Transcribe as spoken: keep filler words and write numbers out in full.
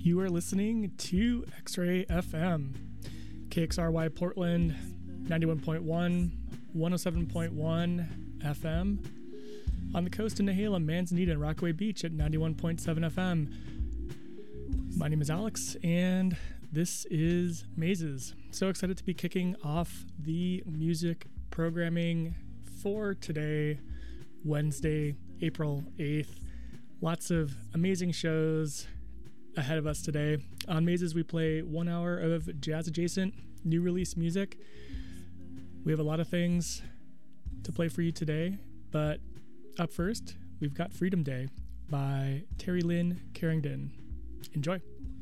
You are listening to X-Ray F M, K X R Y Portland, ninety-one point one, one oh seven point one F M. On the coast in Nehala, Manzanita, and Rockaway Beach at ninety-one point seven F M. My name is Alex, and this is Mazes. So excited to be kicking off the music programming for today, Wednesday, April eighth. Lots of amazing shows ahead of us today. On Mazes, we play one hour of jazz-adjacent, new release music. We have a lot of things to play for you today, but up first, we've got Freedom Day by Terry Lynn Carrington. Enjoy.